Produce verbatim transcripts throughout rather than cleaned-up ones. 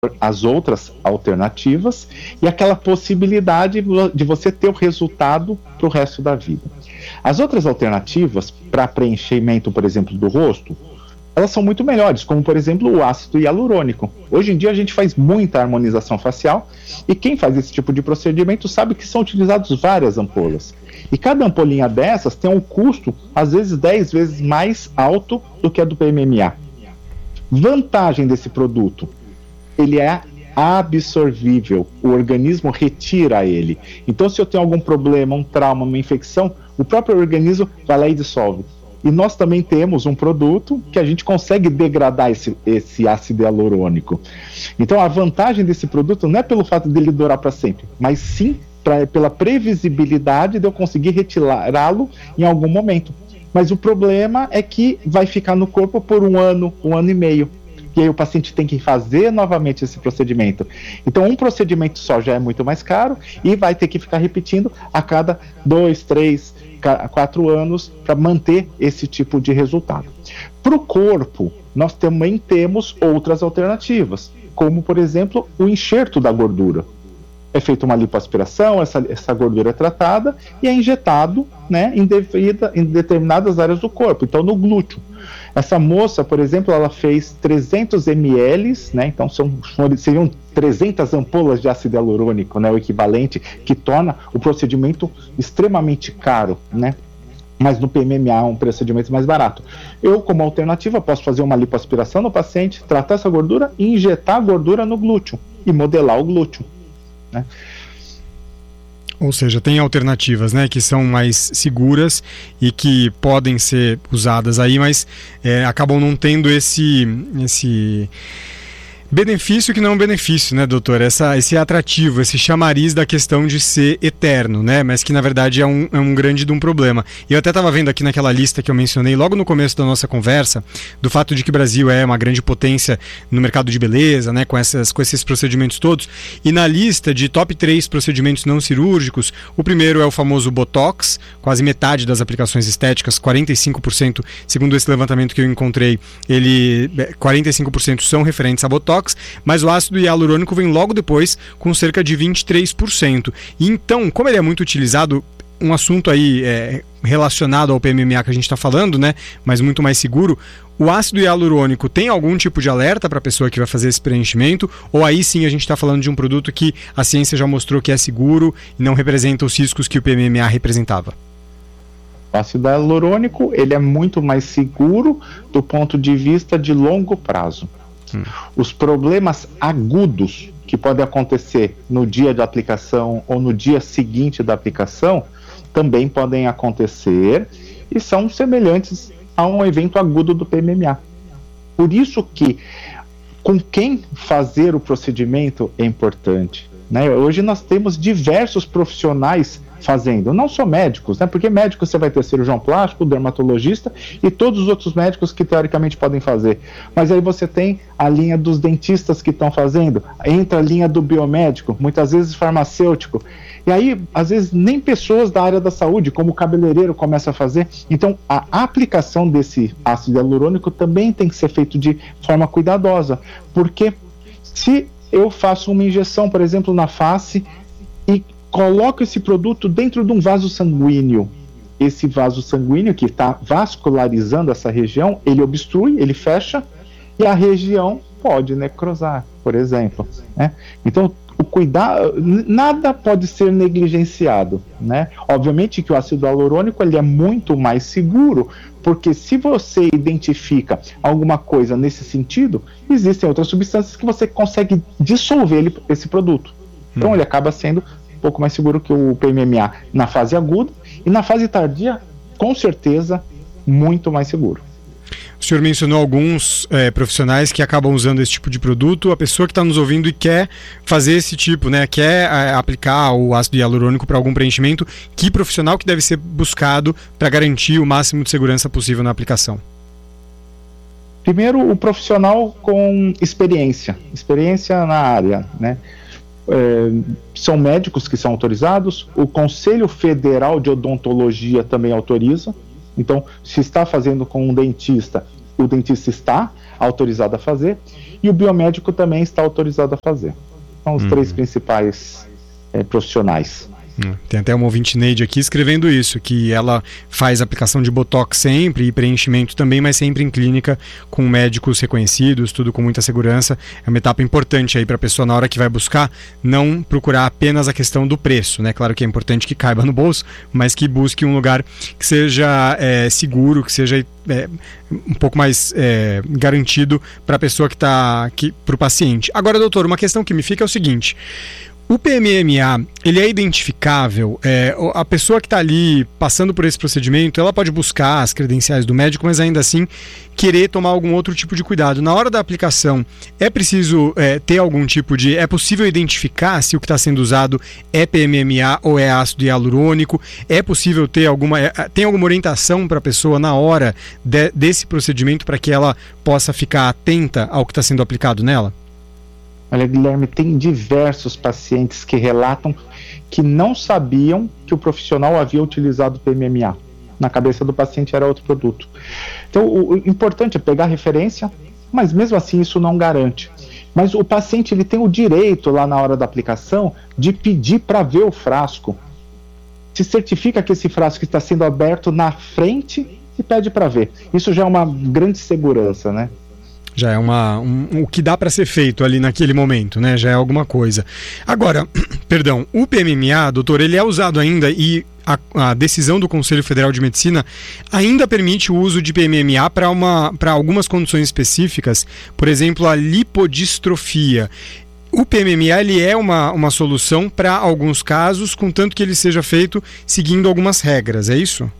as outras alternativas e aquela possibilidade de você ter o resultado para o resto da vida. As outras alternativas para preenchimento, por exemplo, do rosto, elas são muito melhores, como por exemplo o ácido hialurônico. Hoje em dia a gente faz muita harmonização facial e quem faz esse tipo de procedimento sabe que são utilizadas várias ampolas. E cada ampolinha dessas tem um custo, às vezes dez vezes mais alto do que a do P M M A. Vantagem desse produto: ele é absorvível, o organismo retira ele. Então, se eu tenho algum problema, um trauma, uma infecção, o próprio organismo vai lá e dissolve. E nós também temos um produto que a gente consegue degradar esse, esse ácido hialurônico. Então, a vantagem desse produto não é pelo fato dele durar para sempre, mas sim pra, pela previsibilidade de eu conseguir retirá-lo em algum momento. Mas o problema é que vai ficar no corpo por um ano, um ano e meio. E aí o paciente tem que fazer novamente esse procedimento. Então um procedimento só já é muito mais caro e vai ter que ficar repetindo a cada dois, três, quatro anos para manter esse tipo de resultado. Para o corpo, nós também temos outras alternativas, como por exemplo o enxerto da gordura. É feita uma lipoaspiração, essa, essa gordura é tratada e é injetado, né, em, devida, em determinadas áreas do corpo, então no glúteo. Essa moça, por exemplo, ela fez trezentos mililitros, né, então são, seriam trezentas ampolas de ácido hialurônico, né, o equivalente, que torna o procedimento extremamente caro, né? Mas no P M M A é um procedimento mais barato. Eu, como alternativa, posso fazer uma lipoaspiração no paciente, tratar essa gordura e injetar a gordura no glúteo e modelar o glúteo, né? Ou seja, tem alternativas, né, que são mais seguras e que podem ser usadas aí, mas é, acabam não tendo esse, esse benefício que não é um benefício, né, doutor? Essa, esse atrativo, esse chamariz da questão de ser eterno, né? Mas que na verdade é um, é um grande de um problema. E eu até estava vendo aqui naquela lista que eu mencionei logo no começo da nossa conversa, do fato de que o Brasil é uma grande potência no mercado de beleza, né, com, essas, com esses procedimentos todos. E na lista de top três procedimentos não cirúrgicos, o primeiro é o famoso Botox, quase metade das aplicações estéticas, quarenta e cinco por cento, segundo esse levantamento que eu encontrei, ele, quarenta e cinco por cento são referentes a Botox, mas o ácido hialurônico vem logo depois com cerca de vinte e três por cento. E então, como ele é muito utilizado, um assunto aí é, relacionado ao P M M A que a gente está falando, né, mas muito mais seguro, o ácido hialurônico tem algum tipo de alerta para a pessoa que vai fazer esse preenchimento? Ou aí sim a gente está falando de um produto que a ciência já mostrou que é seguro e não representa os riscos que o P M M A representava? O ácido hialurônico, ele é muito mais seguro do ponto de vista de longo prazo. Hum. Os problemas agudos que podem acontecer no dia da aplicação ou no dia seguinte da aplicação também podem acontecer e são semelhantes a um evento agudo do P M M A. Por isso que com quem fazer o procedimento é importante, né? Hoje nós temos diversos profissionais fazendo, não só médicos, né? Porque médicos você vai ter cirurgião plástico, dermatologista e todos os outros médicos que teoricamente podem fazer. Mas aí você tem a linha dos dentistas que estão fazendo, entra a linha do biomédico, muitas vezes farmacêutico. E aí, às vezes, nem pessoas da área da saúde, como o cabeleireiro, começa a fazer. Então, a aplicação desse ácido hialurônico também tem que ser feito de forma cuidadosa, porque se eu faço uma injeção, por exemplo, na face e coloco esse produto dentro de um vaso sanguíneo, esse vaso sanguíneo que está vascularizando essa região, ele obstrui, ele fecha e a região pode necrosar, por exemplo, né? Então, o cuidado, nada pode ser negligenciado, né? Obviamente que o ácido hialurônico ele é muito mais seguro, porque se você identifica alguma coisa nesse sentido, existem outras substâncias que você consegue dissolver ele, esse produto. Então, hum. ele acaba sendo um pouco mais seguro que o P M M A na fase aguda e na fase tardia, com certeza, muito mais seguro. O senhor mencionou alguns é, profissionais que acabam usando esse tipo de produto. A pessoa que está nos ouvindo e quer fazer esse tipo, né, quer é, aplicar o ácido hialurônico para algum preenchimento, que profissional que deve ser buscado para garantir o máximo de segurança possível na aplicação? Primeiro, o profissional com experiência, experiência na área, né? É, são médicos que são autorizados, o Conselho Federal de Odontologia também autoriza. Então, se está fazendo com um dentista, o dentista está autorizado a fazer, e o biomédico também está autorizado a fazer. São os uhum. três principais é, profissionais. Tem até uma ouvinte Neide aqui escrevendo isso, que ela faz aplicação de botox sempre e preenchimento também, mas sempre em clínica com médicos reconhecidos, tudo com muita segurança. É uma etapa importante aí para a pessoa, na hora que vai buscar, não procurar apenas a questão do preço, né? Claro que é importante que caiba no bolso, mas que busque um lugar que seja é, seguro, que seja é, um pouco mais é, garantido para a pessoa que está aqui, para o paciente. Agora, doutor, uma questão que me fica é o seguinte: o P M M A, ele é identificável? É, a pessoa que está ali passando por esse procedimento, ela pode buscar as credenciais do médico, mas ainda assim querer tomar algum outro tipo de cuidado. Na hora da aplicação, é preciso é, ter algum tipo de... É possível identificar se o que está sendo usado é P M M A ou é ácido hialurônico? É possível ter alguma... É, tem alguma orientação para a pessoa na hora de, desse procedimento para que ela possa ficar atenta ao que está sendo aplicado nela? Olha, Guilherme, tem diversos pacientes que relatam que não sabiam que o profissional havia utilizado P M M A. Na cabeça do paciente era outro produto. Então, o, o importante é pegar a referência, mas mesmo assim isso não garante. Mas o paciente ele tem o direito, lá na hora da aplicação, de pedir para ver o frasco. Se certifica que esse frasco está sendo aberto na frente e pede para ver. Isso já é uma grande segurança, né? Já é uma, um, o que dá para ser feito ali naquele momento, né? Já é alguma coisa. Agora, perdão, o P M M A, doutor, ele é usado ainda e a, a decisão do Conselho Federal de Medicina ainda permite o uso de P M M A para uma, para algumas condições específicas, por exemplo, a lipodistrofia. O P M M A ele é uma, uma solução para alguns casos, contanto que ele seja feito seguindo algumas regras, é isso?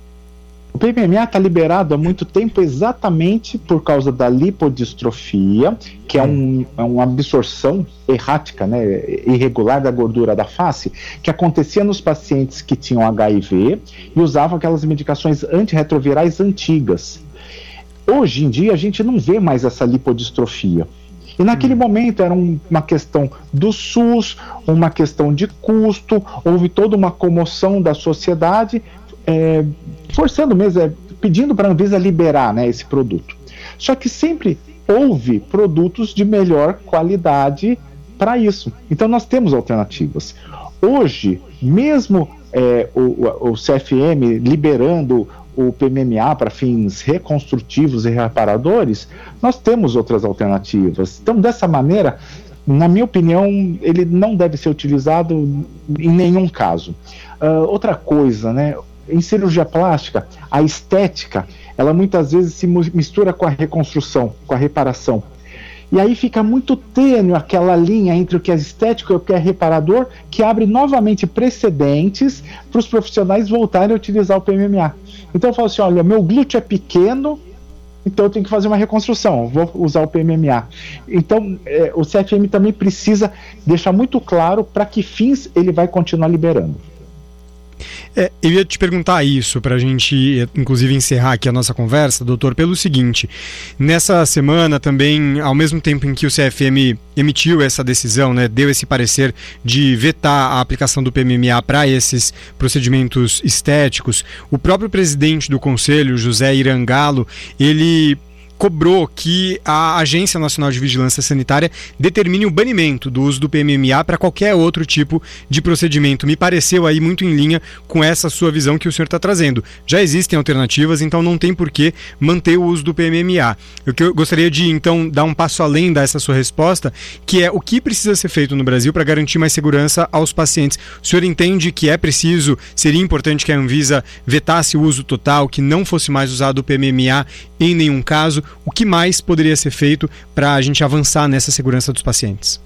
O P M M A está liberado há muito tempo exatamente por causa da lipodistrofia, que é, um, é uma absorção errática, né, irregular da gordura da face, que acontecia nos pacientes que tinham H I V e usavam aquelas medicações antirretrovirais antigas. Hoje em dia a gente não vê mais essa lipodistrofia. E naquele momento era um, uma questão do SUS, uma questão de custo, houve toda uma comoção da sociedade, É, forçando mesmo, é, pedindo para a Anvisa liberar, né, esse produto. Só que sempre houve produtos de melhor qualidade para isso. Então nós temos alternativas. Hoje, mesmo é, o, o C F M liberando o P M M A para fins reconstrutivos e reparadores, nós temos outras alternativas. Então, dessa maneira, na minha opinião, ele não deve ser utilizado em nenhum caso. Uh, outra coisa, né? Em cirurgia plástica, a estética, ela muitas vezes se mistura com a reconstrução, com a reparação. E aí fica muito tênue aquela linha entre o que é estético e o que é reparador, que abre novamente precedentes para os profissionais voltarem a utilizar o P M M A. Então eu falo assim, olha, meu glúteo é pequeno, então eu tenho que fazer uma reconstrução, vou usar o P M M A. Então é, o C F M também precisa deixar muito claro para que fins ele vai continuar liberando. É, eu ia te perguntar isso para a gente, inclusive, encerrar aqui a nossa conversa, doutor, pelo seguinte: nessa semana também, ao mesmo tempo em que o C F M emitiu essa decisão, né, deu esse parecer de vetar a aplicação do P M M A para esses procedimentos estéticos, o próprio presidente do Conselho, José Irangalo, ele cobrou que a Agência Nacional de Vigilância Sanitária determine o banimento do uso do P M M A para qualquer outro tipo de procedimento. Me pareceu aí muito em linha com essa sua visão que o senhor está trazendo. Já existem alternativas, então não tem por que manter o uso do P M M A. Eu, que eu gostaria de, então, dar um passo além dessa sua resposta, que é o que precisa ser feito no Brasil para garantir mais segurança aos pacientes. O senhor entende que é preciso, seria importante que a Anvisa vetasse o uso total, que não fosse mais usado o P M M A em nenhum caso? O que mais poderia ser feito para a gente avançar nessa segurança dos pacientes?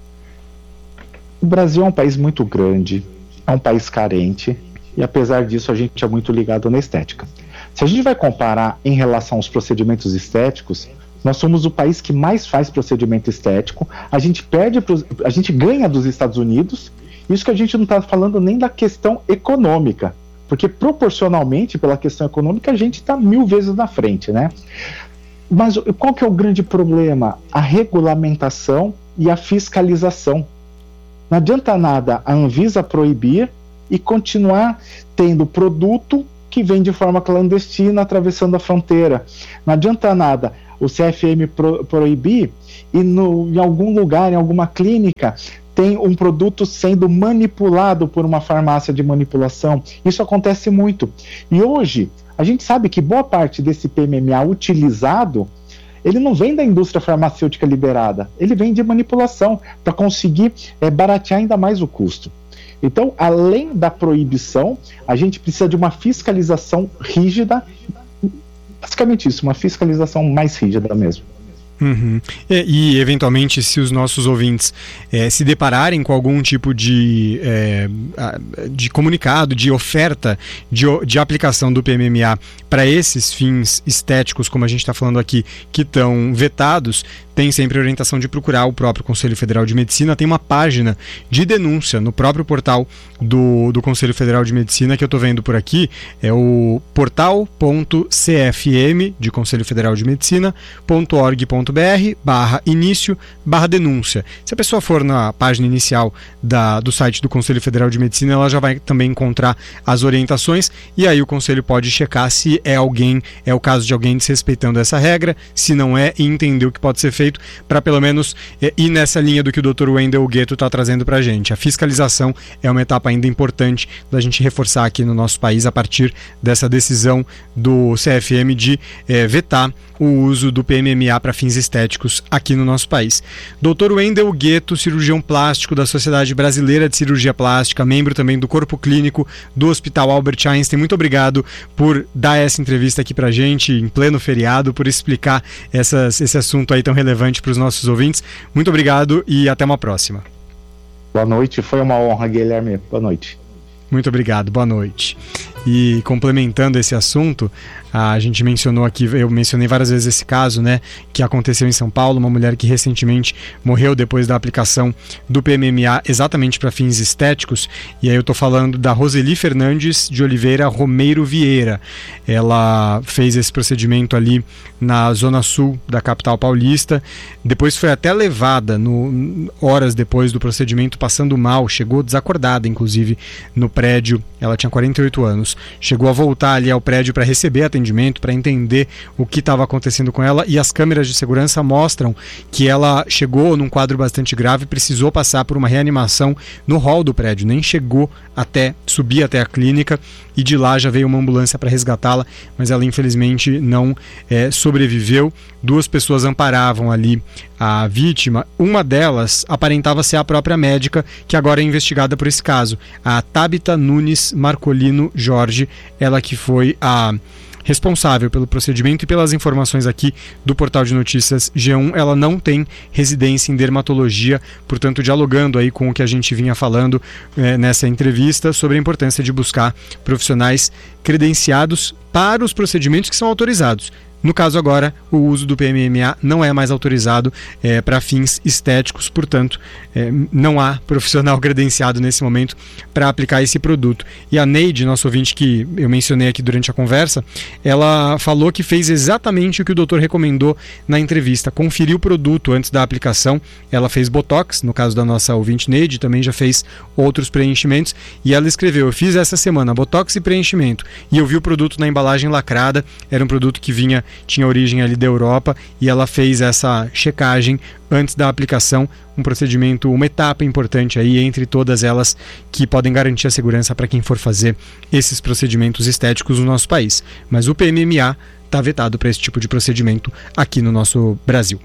O Brasil é um país muito grande, é um país carente, e apesar disso a gente é muito ligado na estética. Se a gente vai comparar em relação aos procedimentos estéticos, nós somos o país que mais faz procedimento estético, a gente perde, a gente ganha dos Estados Unidos, isso que a gente não está falando nem da questão econômica, porque proporcionalmente, pela questão econômica, a gente está mil vezes na frente, né? Mas qual que é o grande problema? A regulamentação e a fiscalização. Não adianta nada a Anvisa proibir e continuar tendo produto que vem de forma clandestina atravessando a fronteira. Não adianta nada o C F M pro, proibir e no, em algum lugar, em alguma clínica, tem um produto sendo manipulado por uma farmácia de manipulação. Isso acontece muito. E hoje, a gente sabe que boa parte desse P M M A utilizado, ele não vem da indústria farmacêutica liberada, ele vem de manipulação, para conseguir é, baratear ainda mais o custo. Então, além da proibição, a gente precisa de uma fiscalização rígida, basicamente isso, uma fiscalização mais rígida mesmo. Uhum. E, e, eventualmente, se os nossos ouvintes é, se depararem com algum tipo de, é, de comunicado, de oferta de, de aplicação do P M M A para esses fins estéticos, como a gente está falando aqui, que estão vetados, tem sempre a orientação de procurar o próprio Conselho Federal de Medicina. Tem uma página de denúncia no próprio portal do, do Conselho Federal de Medicina, que eu estou vendo por aqui, é o portal ponto c f m de Conselho Federal de Medicina ponto org ponto br barra início barra denúncia. Se a pessoa for na página inicial da, do site do Conselho Federal de Medicina, ela já vai também encontrar as orientações, e aí o Conselho pode checar se é alguém, é o caso de alguém desrespeitando essa regra, se não é, e entender o que pode ser feito para pelo menos é, ir nessa linha do que o doutor Wendel Gueto está trazendo para a gente. A fiscalização é uma etapa ainda importante da gente reforçar aqui no nosso país a partir dessa decisão do C F M de é, vetar o uso do P M M A para fins estéticos aqui no nosso país. doutor Wendel Gueto, cirurgião plástico da Sociedade Brasileira de Cirurgia Plástica, membro também do Corpo Clínico do Hospital Albert Einstein, muito obrigado por dar essa entrevista aqui para a gente em pleno feriado, por explicar essas, esse assunto aí tão relevante para os nossos ouvintes. Muito obrigado e até uma próxima. Boa noite, foi uma honra, Guilherme. Boa noite. Muito obrigado, boa noite. E complementando esse assunto, a gente mencionou aqui, eu mencionei várias vezes esse caso, né, que aconteceu em São Paulo, uma mulher que recentemente morreu depois da aplicação do P M M A exatamente para fins estéticos, e aí eu estou falando da Roseli Fernandes de Oliveira Romeiro Vieira. Ela fez esse procedimento ali na zona sul da capital paulista, depois foi até levada, no, horas depois do procedimento, passando mal, chegou desacordada, inclusive, no prédio, ela tinha quarenta e oito anos, chegou a voltar ali ao prédio para receber atendimento, para entender o que estava acontecendo com ela, e as câmeras de segurança mostram que ela chegou num quadro bastante grave, precisou passar por uma reanimação no hall do prédio, nem chegou até subir até a clínica, e de lá já veio uma ambulância para resgatá-la, mas ela infelizmente não é, sobreviveu. Duas pessoas amparavam ali a vítima, uma delas aparentava ser a própria médica que agora é investigada por esse caso, a Tabita Nunes Marcolino Jorge, ela que foi a responsável pelo procedimento, e pelas informações aqui do portal de notícias G um, ela não tem residência em dermatologia, portanto dialogando aí com o que a gente vinha falando é, nessa entrevista sobre a importância de buscar profissionais credenciados para os procedimentos que são autorizados. No caso agora, o uso do P M M A não é mais autorizado é, para fins estéticos, portanto, é, não há profissional credenciado nesse momento para aplicar esse produto. E a Neide, nosso ouvinte que eu mencionei aqui durante a conversa, ela falou que fez exatamente o que o doutor recomendou na entrevista, conferiu o produto antes da aplicação. Ela fez Botox, no caso da nossa ouvinte Neide, também já fez outros preenchimentos, e ela escreveu: eu fiz essa semana Botox e preenchimento, e eu vi o produto na embalagem lacrada, era um produto que vinha tinha origem ali da Europa, e ela fez essa checagem antes da aplicação, um procedimento, uma etapa importante aí entre todas elas que podem garantir a segurança para quem for fazer esses procedimentos estéticos no nosso país. Mas o P M M A está vetado para esse tipo de procedimento aqui no nosso Brasil.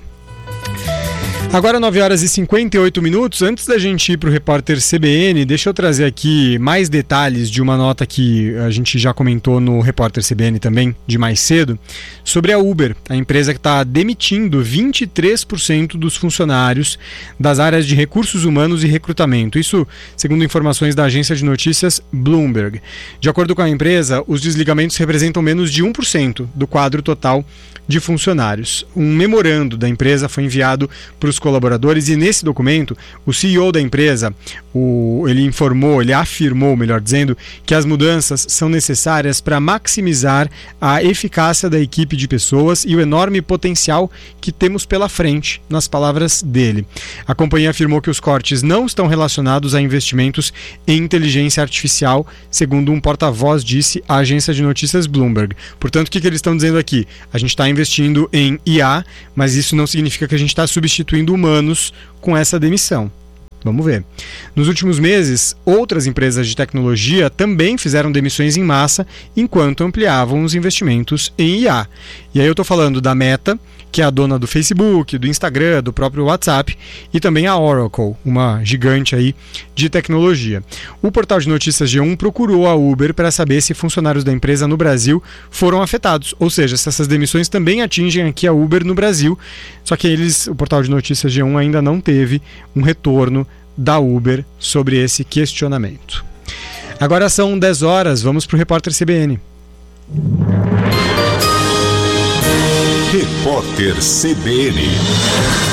Agora nove horas e cinquenta e oito minutos, antes da gente ir para o repórter C B N, deixa eu trazer aqui mais detalhes de uma nota que a gente já comentou no repórter C B N também, de mais cedo, sobre a Uber, a empresa que está demitindo vinte e três por cento dos funcionários das áreas de recursos humanos e recrutamento. Isso segundo informações da agência de notícias Bloomberg. De acordo com a empresa, os desligamentos representam menos de um por cento do quadro total de funcionários. Um memorando da empresa foi enviado para os dos colaboradores, e nesse documento o C E O da empresa, o, ele informou, ele afirmou, melhor dizendo, que as mudanças são necessárias para maximizar a eficácia da equipe de pessoas e o enorme potencial que temos pela frente, nas palavras dele. A companhia afirmou que os cortes não estão relacionados a investimentos em inteligência artificial, segundo um porta-voz disse à agência de notícias Bloomberg. Portanto, o que, que eles estão dizendo aqui? A gente está investindo em I A, mas isso não significa que a gente está substituindo humanos com essa demissão. Vamos ver. Nos últimos meses, outras empresas de tecnologia também fizeram demissões em massa enquanto ampliavam os investimentos em I A. E aí eu estou falando da Meta, que é a dona do Facebook, do Instagram, do próprio WhatsApp, e também a Oracle, uma gigante aí de tecnologia. O portal de notícias G um procurou a Uber para saber se funcionários da empresa no Brasil foram afetados, ou seja, se essas demissões também atingem aqui a Uber no Brasil, só que eles, o portal de notícias G um ainda não teve um retorno da Uber sobre esse questionamento. Agora são dez horas, vamos para o Repórter C B N. Repórter C B N.